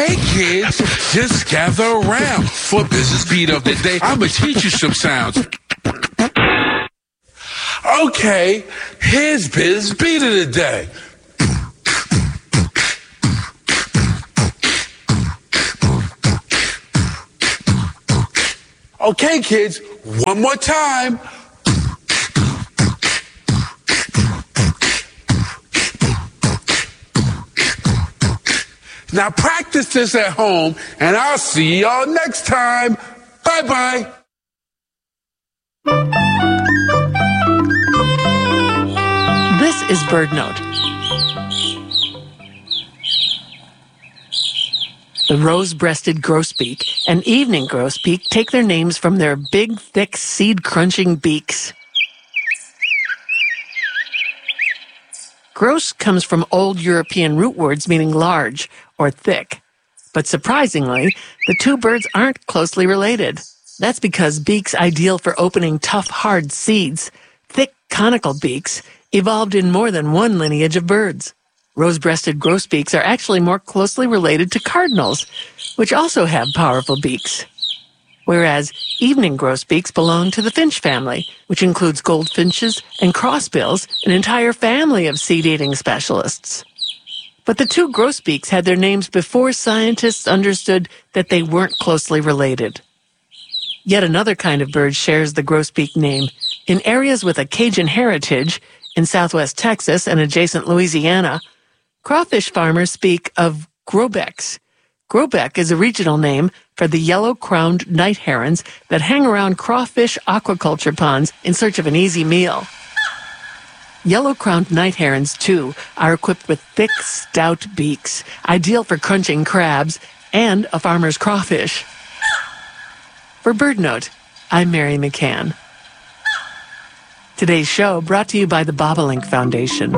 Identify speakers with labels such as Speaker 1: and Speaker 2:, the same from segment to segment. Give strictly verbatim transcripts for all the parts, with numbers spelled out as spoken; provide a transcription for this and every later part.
Speaker 1: Okay, kids, just gather around for business beat of the day. I'm gonna teach you some sounds. Okay, here's business beat of the day. Okay, kids, one more time. Now practice this at home, and I'll see y'all next time. Bye-bye.
Speaker 2: This is BirdNote. The rose-breasted grosbeak and evening grosbeak take their names from their big, thick, seed-crunching beaks. Gros comes from old European root words meaning large or thick. But surprisingly, the two birds aren't closely related. That's because beaks ideal for opening tough, hard seeds, thick, conical beaks, evolved in more than one lineage of birds. Rose-breasted grosbeaks are actually more closely related to cardinals, which also have powerful beaks. Whereas evening grosbeaks belong to the finch family, which includes goldfinches and crossbills, an entire family of seed-eating specialists. But the two grosbeaks had their names before scientists understood that they weren't closely related. Yet another kind of bird shares the grosbeak name. In areas with a Cajun heritage, in southwest Texas and adjacent Louisiana, crawfish farmers speak of grosbecks. Grosbec is a regional name for the yellow-crowned night herons that hang around crawfish aquaculture ponds in search of an easy meal. Yellow-crowned night herons, too, are equipped with thick, stout beaks, ideal for crunching crabs and a farmer's crawfish. For BirdNote, I'm Mary McCann. Today's show brought to you by the Bobolink Foundation.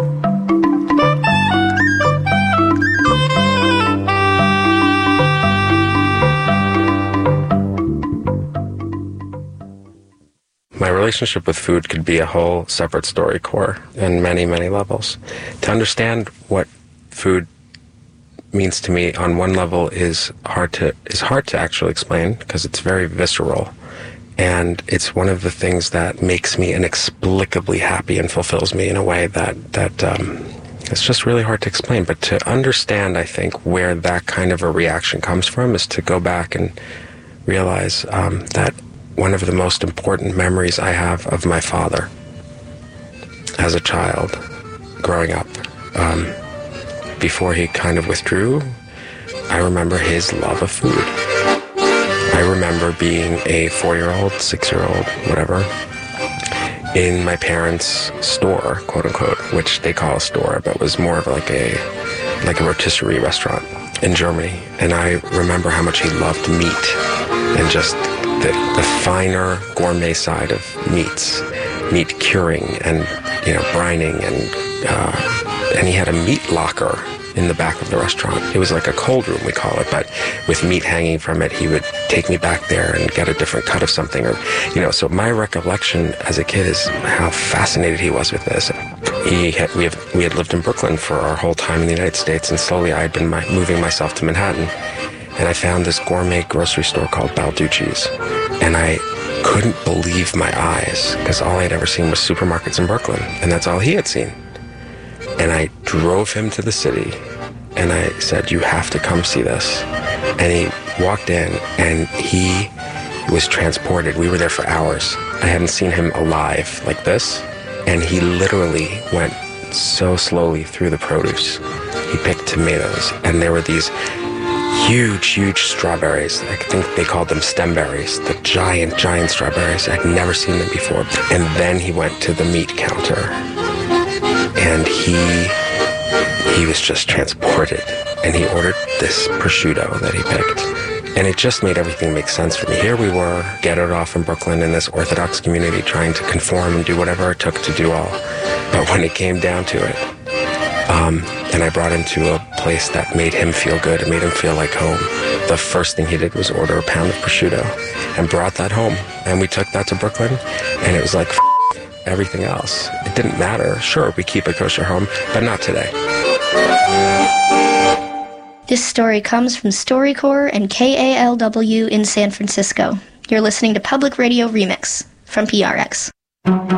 Speaker 3: My relationship with food could be a whole separate story core on many, many levels. To understand what food means to me on one level is hard to is hard to actually explain because it's very visceral. And it's one of the things that makes me inexplicably happy and fulfills me in a way that, that um, it's just really hard to explain. But to understand, I think, where that kind of a reaction comes from is to go back and realize um, that one of the most important memories I have of my father as a child growing up, um, before he kind of withdrew, I remember his love of food. I remember being a four-year-old, six-year-old, whatever, in my parents' store, quote-unquote, which they call a store, but was more of like a like a rotisserie restaurant in Germany. And I remember how much he loved meat and just the, the finer gourmet side of meats, meat curing and, you know, brining, and uh, and he had a meat locker in the back of the restaurant. It was like a cold room, we call it, but with meat hanging from it, he would take me back there and get a different cut of something, or, you know, so my recollection as a kid is how fascinated he was with this. He had, we, have, we had lived in Brooklyn for our whole time in the United States, and slowly I had been my, moving myself to Manhattan, and I found this gourmet grocery store called Balducci's, and I couldn't believe my eyes, because all I'd ever seen was supermarkets in Brooklyn, and that's all he had seen. And I drove him to the city, and I said, you have to come see this. And he walked in, and he was transported. We were there for hours. I hadn't seen him alive like this, and he literally went so slowly through the produce. He picked tomatoes, and there were these huge, huge strawberries. I think they called them stemberries, the giant, giant strawberries. I'd never seen them before. And then he went to the meat counter, and he he was just transported, and he ordered this prosciutto that he picked, and it just made everything make sense for me. Here we were, ghettoed off in Brooklyn in this Orthodox community, trying to conform and do whatever it took to do all, but when it came down to it, um, and I brought him to a place that made him feel good, it made him feel like home, the first thing he did was order a pound of prosciutto, and brought that home, and we took that to Brooklyn, and it was like, everything else. It didn't matter. Sure, we keep a kosher home, but not today.
Speaker 4: This story comes from StoryCorps and K A L W in San Francisco. You're listening to Public Radio Remix from P R X.